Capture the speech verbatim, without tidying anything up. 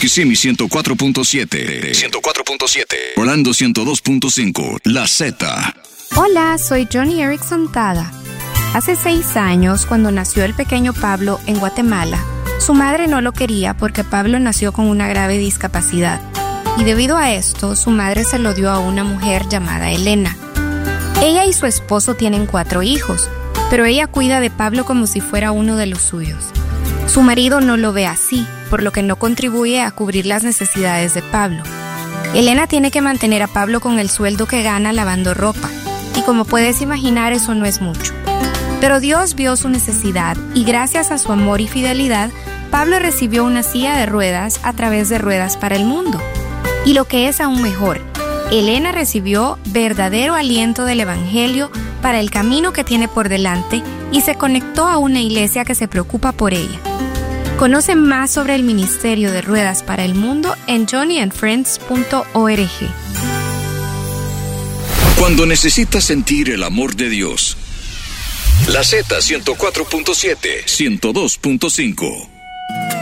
Kissimmee ciento cuatro punto siete. ciento cuatro punto siete. Orlando ciento dos punto cinco. La Z. Hola, soy Johnny Erickson Tada. Hace seis años, cuando nació el pequeño Pablo en Guatemala, su madre no lo quería porque Pablo nació con una grave discapacidad. Y debido a esto, su madre se lo dio a una mujer llamada Elena. Ella y su esposo tienen cuatro hijos, pero ella cuida de Pablo como si fuera uno de los suyos. Su marido no lo ve así, por lo que no contribuye a cubrir las necesidades de Pablo. Elena tiene que mantener a Pablo con el sueldo que gana lavando ropa, y como puedes imaginar, eso no es mucho. Pero Dios vio su necesidad y gracias a su amor y fidelidad, Pablo recibió una silla de ruedas a través de Ruedas para el Mundo. Y lo que es aún mejor, Elena recibió verdadero aliento del Evangelio para el camino que tiene por delante y se conectó a una iglesia que se preocupa por ella. Conoce más sobre el ministerio de Ruedas para el Mundo en johnny and friends punto org. Cuando necesitas sentir el amor de Dios, la Z ciento cuatro punto siete, ciento dos punto cinco.